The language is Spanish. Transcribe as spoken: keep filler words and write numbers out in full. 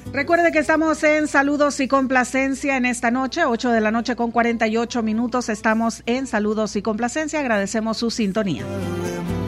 Recuerde que estamos en Saludos y Complacencia en esta noche, ocho de la noche con cuarenta y ocho minutos. Estamos en Saludos y Complacencia. Agradecemos su sintonía.